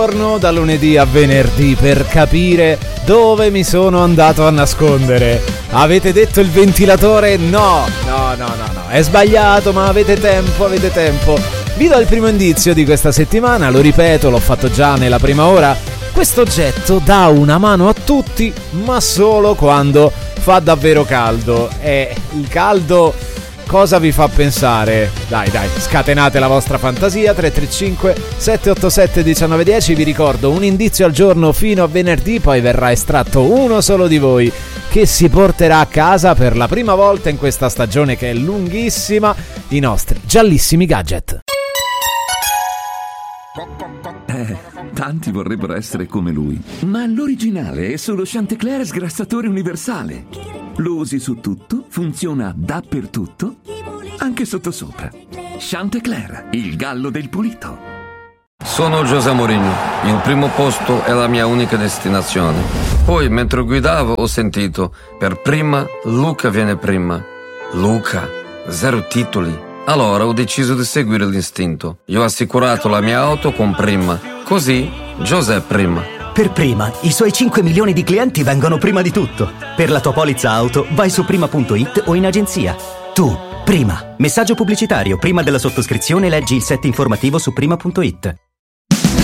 Da lunedì a venerdì per capire dove mi sono andato a nascondere. Avete detto il ventilatore? No, è sbagliato, ma avete tempo. Vi do il primo indizio di questa settimana, lo ripeto, l'ho fatto già nella prima ora. Questo oggetto dà una mano a tutti, ma solo quando fa davvero caldo. E il caldo cosa vi fa pensare? Dai, scatenate la vostra fantasia. 335 787 1910. Vi ricordo, un indizio al giorno fino a venerdì, poi verrà estratto uno solo di voi che si porterà a casa per la prima volta in questa stagione che è lunghissima i nostri giallissimi gadget. Tanti vorrebbero essere come lui, ma l'originale è solo Chantecler sgrassatore universale. Lo usi su tutto, funziona dappertutto, anche sottosopra. Chantecler, il gallo del pulito. Sono José Mourinho, il primo posto è la mia unica destinazione. Poi, mentre guidavo, ho sentito, per prima, Luca viene prima. Luca, 0 titoli. Allora ho deciso di seguire l'istinto. Io ho assicurato la mia auto con Prima. Così, José prima. Per Prima, i suoi 5 milioni di clienti vengono prima di tutto. Per la tua polizza auto, vai su prima.it o in agenzia. Tu, Prima. Messaggio pubblicitario. Prima della sottoscrizione leggi il set informativo su prima.it.